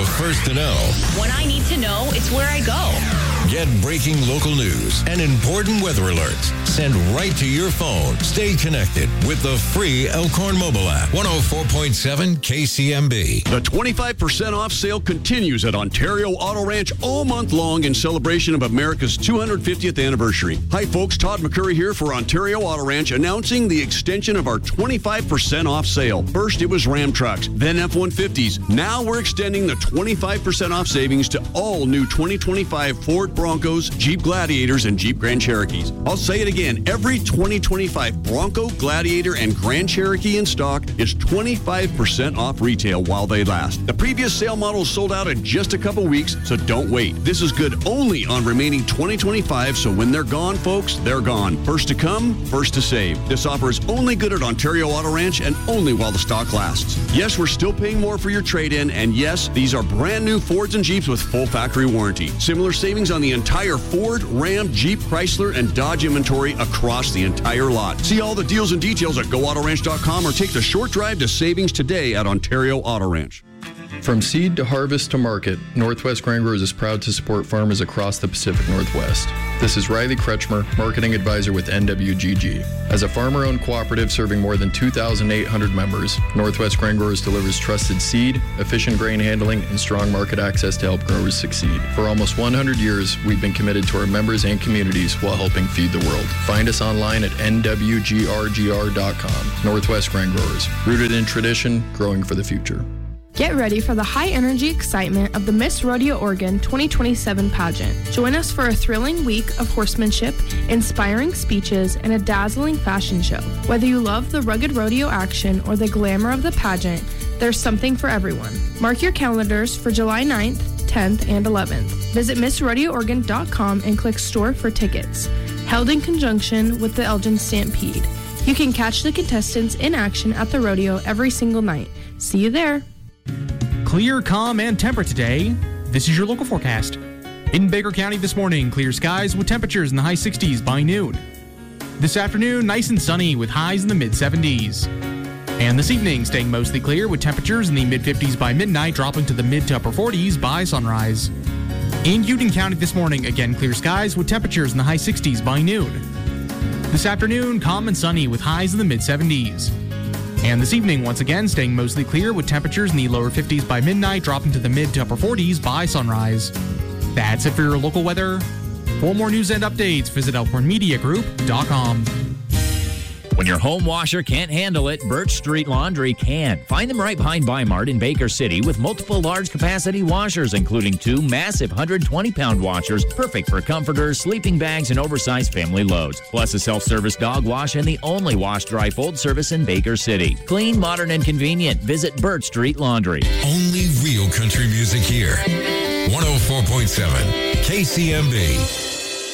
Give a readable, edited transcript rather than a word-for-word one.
first to know. When I need to know, it's where I go. Get breaking local news and important weather alerts sent right to your phone. Stay connected with the free Elkhorn mobile app. 104.7 KCMB. The 25% off sale continues at Ontario Auto Ranch all month long in celebration of America's 250th anniversary. Hi folks, Todd McCurry here for Ontario Auto Ranch announcing the extension of our 25% off sale. First it was Ram trucks, then F-150s. Now we're extending the 25% off savings to all new 2025 Ford Broncos, Jeep Gladiators, and Jeep Grand Cherokees. I'll say it again, every 2025 Bronco, Gladiator, and Grand Cherokee in stock is 25% off retail while they last. The previous sale model sold out in just a couple weeks, so don't wait. This is good only on remaining 2025, so when they're gone, folks, they're gone. First to come, first to save. This offer is only good at Ontario Auto Ranch and only while the stock lasts. Yes, we're still paying more for your trade-in, and yes, these are brand new Fords and Jeeps with full factory warranty. Similar savings on the entire Ford, Ram, Jeep, Chrysler, and Dodge inventory across the entire lot. See all the deals and details at GoAutoRanch.com or take the short drive to savings today at Ontario Auto Ranch. From seed to harvest to market, Northwest Grain Growers is proud to support farmers across the Pacific Northwest. This is Riley Kretschmer, Marketing Advisor with NWGG. As a farmer-owned cooperative serving more than 2,800 members, Northwest Grain Growers delivers trusted seed, efficient grain handling, and strong market access to help growers succeed. For almost 100 years, we've been committed to our members and communities while helping feed the world. Find us online at nwgrgr.com. Northwest Grain Growers, rooted in tradition, growing for the future. Get ready for the high-energy excitement of the Miss Rodeo Oregon 2027 pageant. Join us for a thrilling week of horsemanship, inspiring speeches, and a dazzling fashion show. Whether you love the rugged rodeo action or the glamour of the pageant, there's something for everyone. Mark your calendars for July 9th, 10th, and 11th. Visit MissRodeoOregon.com and click Store for tickets. Held in conjunction with the Elgin Stampede. You can catch the contestants in action at the rodeo every single night. See you there. Clear, calm, and temperate today. This is your local forecast. In Baker County this morning, clear skies with temperatures in the high 60s by noon. This afternoon, nice and sunny with highs in the mid-70s. And this evening, staying mostly clear with temperatures in the mid-50s by midnight, dropping to the mid to upper 40s by sunrise. In Union County this morning, again clear skies with temperatures in the high 60s by noon. This afternoon, calm and sunny with highs in the mid-70s. And this evening, once again, staying mostly clear with temperatures in the lower 50s by midnight, dropping to the mid to upper 40s by sunrise. That's it for your local weather. For more news and updates, visit ElkhornMediaGroup.com. When your home washer can't handle it, Birch Street Laundry can. Find them right behind Bi-Mart in Baker City with multiple large-capacity washers, including 2 massive 120-pound washers, perfect for comforters, sleeping bags, and oversized family loads. Plus a self-service dog wash and the only wash-dry-fold service in Baker City. Clean, modern, and convenient. Visit Birch Street Laundry. Only real country music here. 104.7 KCMB.